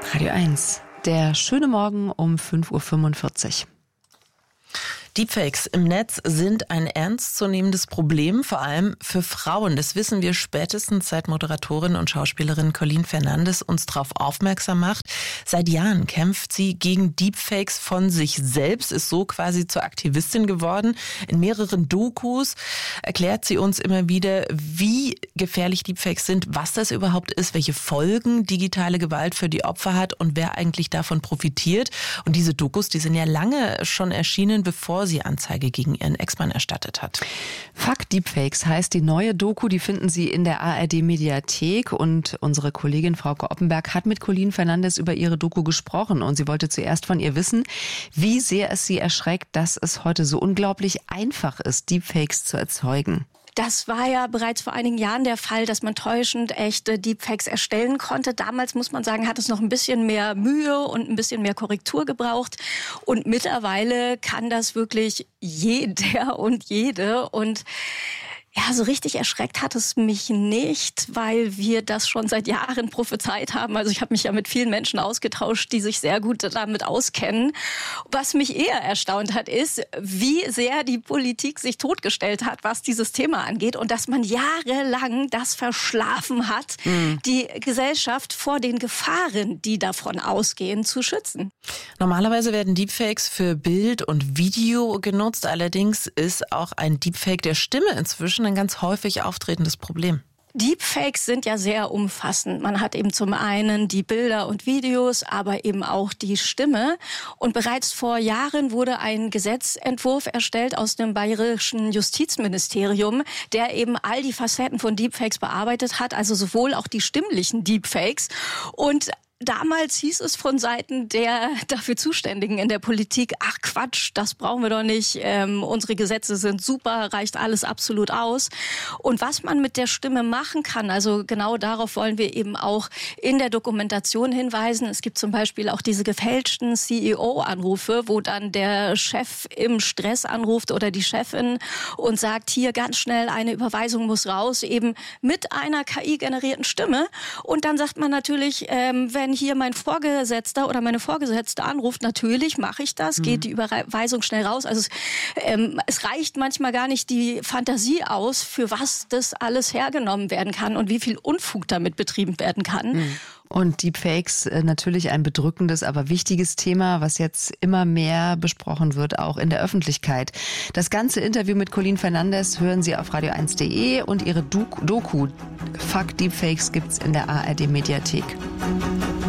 Radio 1, der schöne Morgen um 5.45 Uhr. Deepfakes im Netz sind ein ernstzunehmendes Problem, vor allem für Frauen. Das wissen wir spätestens seit Moderatorin und Schauspielerin Colleen Fernandes uns darauf aufmerksam macht. Seit Jahren kämpft sie gegen Deepfakes von sich selbst, ist so quasi zur Aktivistin geworden. In mehreren Dokus erklärt sie uns immer wieder, wie gefährlich Deepfakes sind, was das überhaupt ist, welche Folgen digitale Gewalt für die Opfer hat und wer eigentlich davon profitiert. Und diese Dokus, die sind ja lange schon erschienen, bevor sie Anzeige gegen ihren Ex-Mann erstattet hat. Fuck Deepfakes heißt die neue Doku, die finden Sie in der ARD-Mediathek und unsere Kollegin Frauke Oppenberg hat mit Colleen Fernandes über ihre Doku gesprochen und sie wollte zuerst von ihr wissen, wie sehr es sie erschreckt, dass es heute so unglaublich einfach ist, Deepfakes zu erzeugen. Das war ja bereits vor einigen Jahren der Fall, dass man täuschend echte Deepfakes erstellen konnte. Damals, muss man sagen, hat es noch ein bisschen mehr Mühe und ein bisschen mehr Korrektur gebraucht. Und mittlerweile kann das wirklich jeder und jede. Und ja, so richtig erschreckt hat es mich nicht, weil wir das schon seit Jahren prophezeit haben. Also ich habe mich ja mit vielen Menschen ausgetauscht, die sich sehr gut damit auskennen. Was mich eher erstaunt hat, ist, wie sehr die Politik sich totgestellt hat, was dieses Thema angeht. Und dass man jahrelang das verschlafen hat, die Gesellschaft vor den Gefahren, die davon ausgehen, zu schützen. Normalerweise werden Deepfakes für Bild und Video genutzt. Allerdings ist auch ein Deepfake der Stimme inzwischen ein ganz häufig auftretendes Problem. Deepfakes sind ja sehr umfassend. Man hat eben zum einen die Bilder und Videos, aber eben auch die Stimme. Und bereits vor Jahren wurde ein Gesetzentwurf erstellt aus dem bayerischen Justizministerium, der eben all die Facetten von Deepfakes bearbeitet hat, also sowohl auch die stimmlichen Deepfakes. Und damals hieß es von Seiten der dafür Zuständigen in der Politik, ach Quatsch, das brauchen wir doch nicht, unsere Gesetze sind super, reicht alles absolut aus. Und was man mit der Stimme machen kann, also genau darauf wollen wir eben auch in der Dokumentation hinweisen. Es gibt zum Beispiel auch diese gefälschten CEO-Anrufe, wo dann der Chef im Stress anruft oder die Chefin und sagt, hier ganz schnell eine Überweisung muss raus, eben mit einer KI-generierten Stimme. Und dann sagt man natürlich, wenn hier mein Vorgesetzter oder meine Vorgesetzte anruft, natürlich mache ich das, geht die Überweisung schnell raus. Also es reicht manchmal gar nicht die Fantasie aus, für was das alles hergenommen werden kann und wie viel Unfug damit betrieben werden kann. Und Deepfakes natürlich ein bedrückendes, aber wichtiges Thema, was jetzt immer mehr besprochen wird, auch in der Öffentlichkeit. Das ganze Interview mit Colleen Fernandes hören Sie auf radio1.de und ihre Doku Fuck Deepfakes gibt's in der ARD-Mediathek.